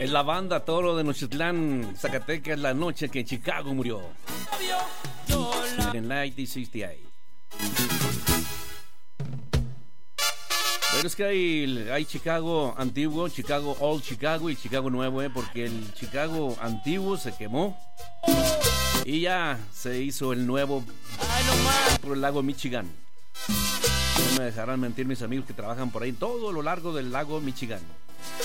Es la banda Toro de Nochitlán, Zacatecas, la noche que Chicago murió. En 1968. Pero es que hay Chicago antiguo, Chicago Old Chicago y Chicago nuevo, porque el Chicago antiguo se quemó y ya se hizo el nuevo por el lago Michigan. No me dejarán mentir mis amigos que trabajan por ahí todo lo largo del lago Michigan.